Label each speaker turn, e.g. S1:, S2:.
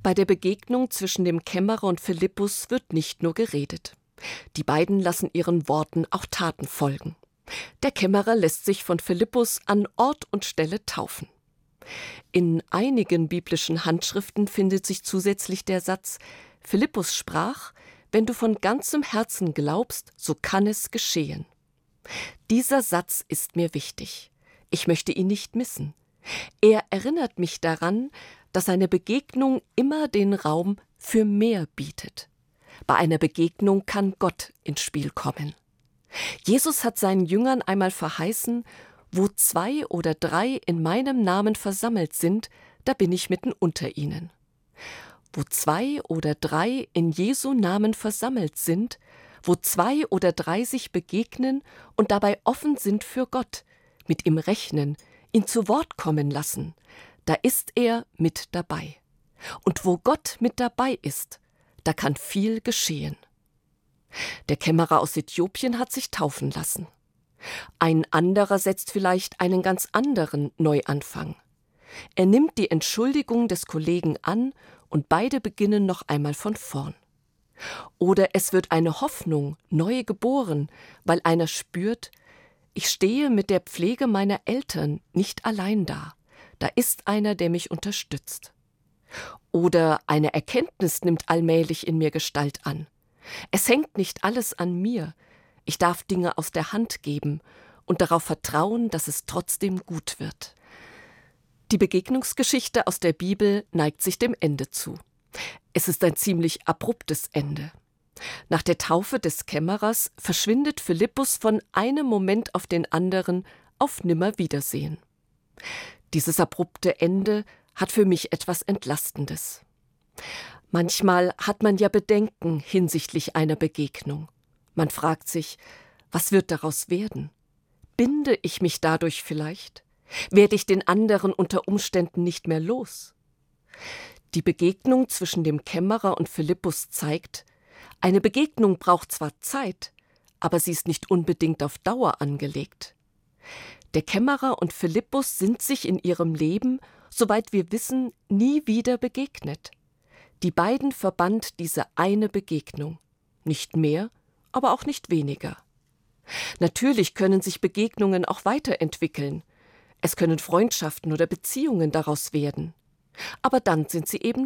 S1: Bei der Begegnung zwischen dem Kämmerer und Philippus wird nicht nur geredet. Die beiden lassen ihren Worten auch Taten folgen. Der Kämmerer lässt sich von Philippus an Ort und Stelle taufen. In einigen biblischen Handschriften findet sich zusätzlich der Satz: Philippus sprach: Wenn du von ganzem Herzen glaubst, so kann es geschehen. Dieser Satz ist mir wichtig. Ich möchte ihn nicht missen. Er erinnert mich daran, dass eine Begegnung immer den Raum für mehr bietet. Bei einer Begegnung kann Gott ins Spiel kommen. Jesus hat seinen Jüngern einmal verheißen: Wo 2 oder 3 in meinem Namen versammelt sind, da bin ich mitten unter ihnen. Wo 2 oder 3 in Jesu Namen versammelt sind, wo 2 oder 3 sich begegnen und dabei offen sind für Gott, mit ihm rechnen, ihn zu Wort kommen lassen, da ist er mit dabei. Und wo Gott mit dabei ist, da kann viel geschehen. Der Kämmerer aus Äthiopien hat sich taufen lassen. Ein anderer setzt vielleicht einen ganz anderen Neuanfang. Er nimmt die Entschuldigung des Kollegen an und beide beginnen noch einmal von vorn. Oder es wird eine Hoffnung neu geboren, weil einer spürt: Ich stehe mit der Pflege meiner Eltern nicht allein da. Da ist einer, der mich unterstützt. Oder eine Erkenntnis nimmt allmählich in mir Gestalt an. Es hängt nicht alles an mir. Ich darf Dinge aus der Hand geben und darauf vertrauen, dass es trotzdem gut wird. Die Begegnungsgeschichte aus der Bibel neigt sich dem Ende zu. Es ist ein ziemlich abruptes Ende. Nach der Taufe des Kämmerers verschwindet Philippus von einem Moment auf den anderen auf Nimmerwiedersehen. Dieses abrupte Ende hat für mich etwas Entlastendes. Manchmal hat man ja Bedenken hinsichtlich einer Begegnung. Man fragt sich: Was wird daraus werden? Binde ich mich dadurch vielleicht? Werde ich den anderen unter Umständen nicht mehr los? Die Begegnung zwischen dem Kämmerer und Philippus zeigt: Eine Begegnung braucht zwar Zeit, aber sie ist nicht unbedingt auf Dauer angelegt. Der Kämmerer und Philippus sind sich in ihrem Leben, soweit wir wissen, nie wieder begegnet. Die beiden verband diese eine Begegnung. Nicht mehr, aber auch nicht weniger. Natürlich können sich Begegnungen auch weiterentwickeln. Es können Freundschaften oder Beziehungen daraus werden. Aber dann sind sie eben